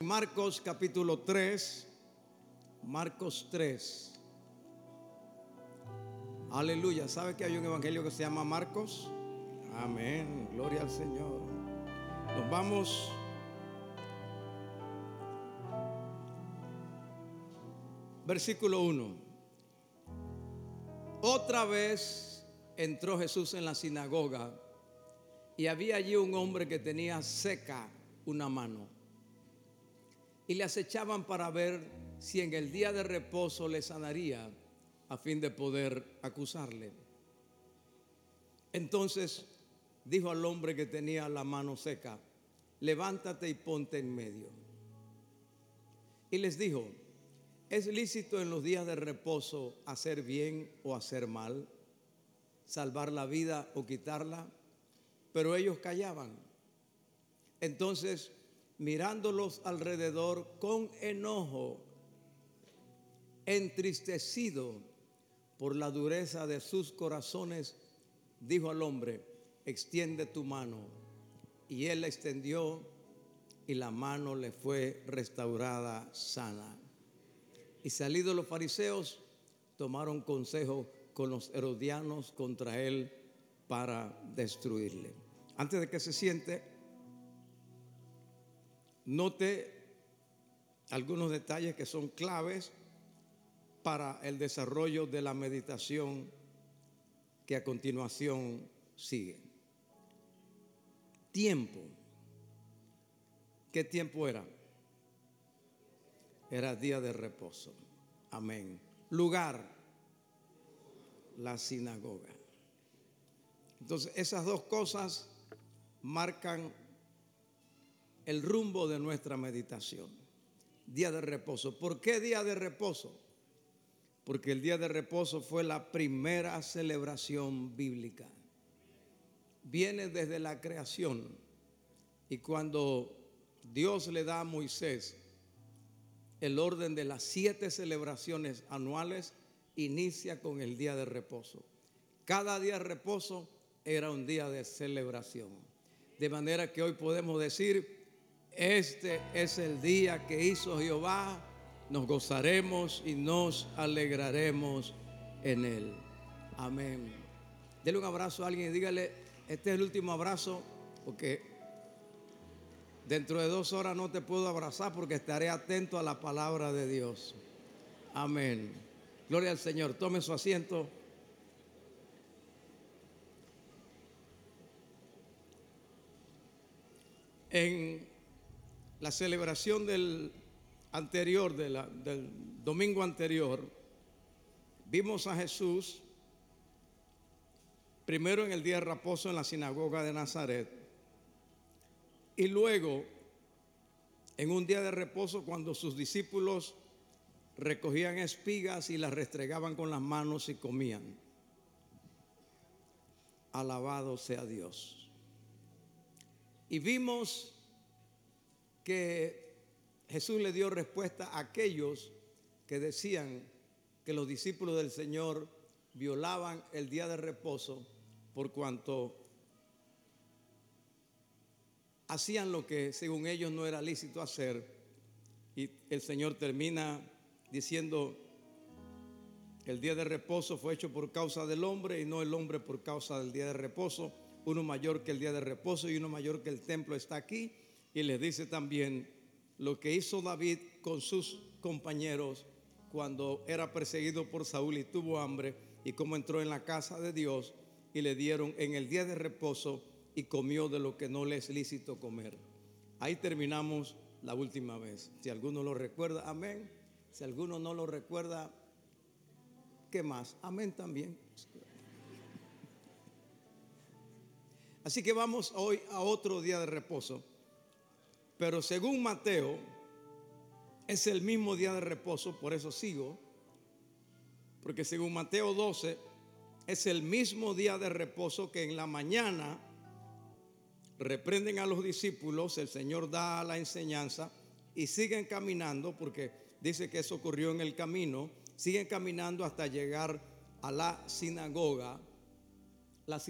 Marcos capítulo 3, Marcos 3. Aleluya. ¿Sabe que hay un evangelio que se llama Marcos? Amén, gloria al Señor. Nos vamos versículo 1. Otra vez entró Jesús en la sinagoga y había allí un hombre que tenía seca una mano. Y le acechaban para ver si en el día de reposo le sanaría, a fin de poder acusarle. Entonces dijo al hombre que tenía la mano seca: levántate y ponte en medio. Y les dijo: ¿es lícito en los días de reposo hacer bien o hacer mal, salvar la vida o quitarla? Pero ellos callaban. Entonces, mirándolos alrededor con enojo, entristecido por la dureza de sus corazones, dijo al hombre: extiende tu mano. Y él la extendió y la mano le fue restaurada sana. Y salidos los fariseos, tomaron consejo con los herodianos contra él para destruirle. Antes de que se siente, note algunos detalles que son claves para el desarrollo de la meditación que a continuación sigue. Tiempo. ¿Qué tiempo era? Era día de reposo. Amén. Lugar: la sinagoga. Entonces, esas dos cosas marcan el rumbo de nuestra meditación. Día de reposo. ¿Por qué día de reposo? Porque el día de reposo fue la primera celebración bíblica. Viene desde la creación. Y cuando Dios le da a Moisés el orden de las 7 celebraciones anuales, inicia con el día de reposo. Cada día de reposo era un día de celebración. De manera que hoy podemos decir: este es el día que hizo Jehová, nos gozaremos y nos alegraremos en él. Amén. Dele un abrazo a alguien y dígale: este es el último abrazo, porque dentro de 2 horas no te puedo abrazar, porque estaré atento a la palabra de Dios. Amén. Gloria al Señor. Tome su asiento. En la celebración del domingo anterior, vimos a Jesús primero en el día de reposo en la sinagoga de Nazaret, y luego en un día de reposo cuando sus discípulos recogían espigas y las restregaban con las manos y comían. Alabado sea Dios. Y vimos que Jesús le dio respuesta a aquellos que decían que los discípulos del Señor violaban el día de reposo por cuanto hacían lo que según ellos no era lícito hacer. Y el Señor termina diciendo: el día de reposo fue hecho por causa del hombre y no el hombre por causa del día de reposo. Uno mayor que el día de reposo y uno mayor que el templo está aquí. Y les dice también lo que hizo David con sus compañeros cuando era perseguido por Saúl y tuvo hambre, y cómo entró en la casa de Dios y le dieron en el día de reposo y comió de lo que no le es lícito comer. Ahí terminamos la última vez. Si alguno lo recuerda, amén. Si alguno no lo recuerda, ¿qué más? Amén también. Así que vamos hoy a otro día de reposo. Pero según Mateo, es el mismo día de reposo, por eso sigo. Porque según Mateo 12, es el mismo día de reposo que en la mañana reprenden a los discípulos, el Señor da la enseñanza y siguen caminando, porque dice que eso ocurrió en el camino. Siguen caminando hasta llegar a la sinagoga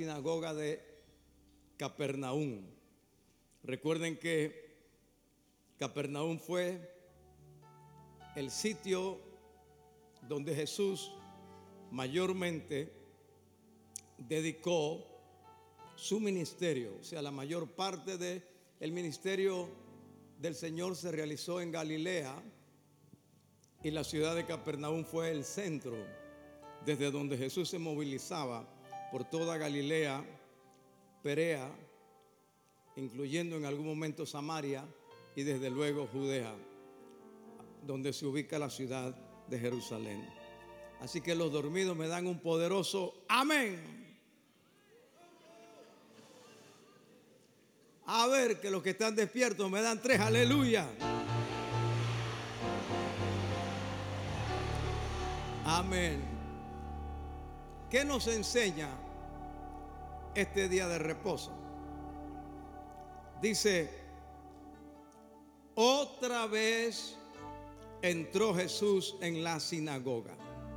de Capernaum. Recuerden que Capernaum fue el sitio donde Jesús mayormente dedicó su ministerio. O sea, la mayor parte del ministerio del Señor se realizó en Galilea, y la ciudad de Capernaum fue el centro desde donde Jesús se movilizaba por toda Galilea, Perea, incluyendo en algún momento Samaria, y desde luego Judea, donde se ubica la ciudad de Jerusalén. Así que los dormidos me dan un poderoso amén. A ver, que los que están despiertos me dan 3 aleluya. Amén. ¿Qué nos enseña este día de reposo? Dice: otra vez entró Jesús en la sinagoga.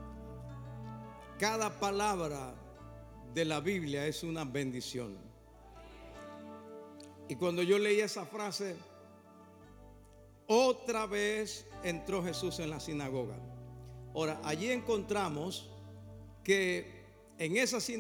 Cada palabra de la Biblia es una bendición. Y cuando yo leí esa frase, otra vez entró Jesús en la sinagoga. Ahora, allí encontramos que en esa sinagoga